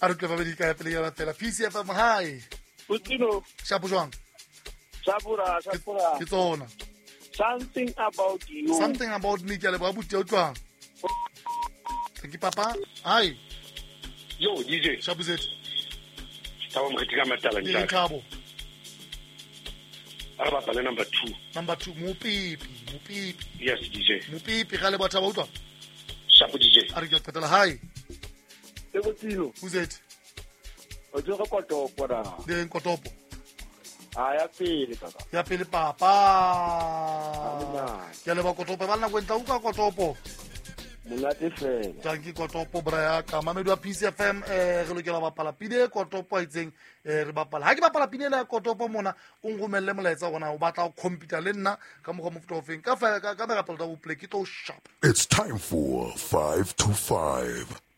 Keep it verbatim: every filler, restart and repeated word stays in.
a re tle babedi ka ya pele ya fela P C F M hi Botino, shapo jwang Sabura, Sabura. ke tsona Something about you. something about me ke le ba buti o twang ke papa hi Yo, D J. shapo zet Tawa mkhitika matala ke njalo. khabo Araba bale number two. number two mupipi mupipi Yes, D J. mupipi ga le batha ba utlwa Shapo D J. a re ke qetela hi Botino, who's it o tlo go koto pora. le nkotopo Aya pele kaka. ya pele papa ke le ba kotopo ba nna kwentla uka kotopo Monate fela. tanki kotopo bra ya ka mamedi wa P C F M eh re lokela bapala pide kotopo a itseng eh re bapala ha ke bapala pide la kotopo mona o ngomelle molaetsa gona o batla o computer le nna ka mo go mofuta o feng ka fa ka ka ka ka play ke to sharp. It's time for five to five.